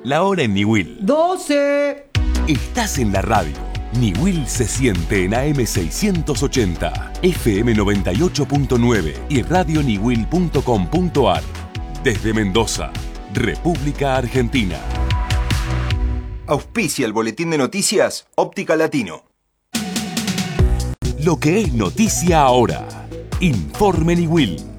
La hora en Niwil. 12. Estás en la radio. Niwil se siente en AM 680, FM 98.9 y radioniwil.com.ar. Desde Mendoza, República Argentina. Auspicia el boletín de noticias Óptica Latino. Lo que es noticia ahora. Informe Niwil.